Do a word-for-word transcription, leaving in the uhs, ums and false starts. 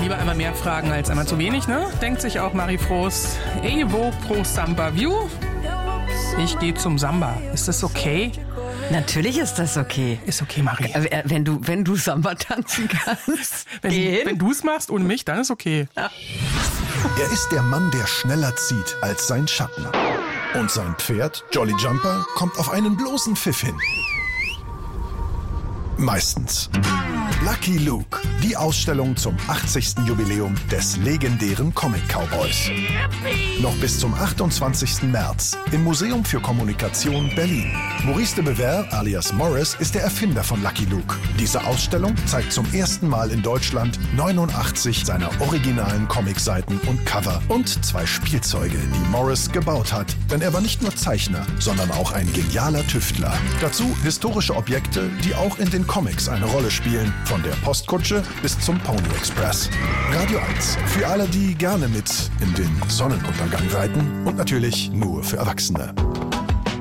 Lieber einmal mehr fragen als einmal zu wenig, ne? Denkt sich auch Marie Frost. Evo pro Samba View. Ich gehe zum Samba. Ist das okay? Natürlich ist das okay. Ist okay, Marie. Äh, Wenn du, wenn du Samba tanzen kannst. Wenn, wenn du es machst ohne mich, dann ist okay. Ja. Er ist der Mann, der schneller zieht als sein Schatten. Und sein Pferd, Jolly Jumper, kommt auf einen bloßen Pfiff hin. Meistens. Lucky Luke, die Ausstellung zum achtzigsten Jubiläum des legendären Comic-Cowboys. Noch bis zum achtundzwanzigsten März im Museum für Kommunikation Berlin. Maurice de Bever alias Morris ist der Erfinder von Lucky Luke. Diese Ausstellung zeigt zum ersten Mal in Deutschland neunundachtzig seiner originalen Comicseiten und Cover und zwei Spielzeuge, die Morris gebaut hat. Denn er war nicht nur Zeichner, sondern auch ein genialer Tüftler. Dazu historische Objekte, die auch in den Comics eine Rolle spielen, von der Postkutsche bis zum Pony Express. Radio eins, für alle, die gerne mit in den Sonnenuntergang reiten und natürlich nur für Erwachsene.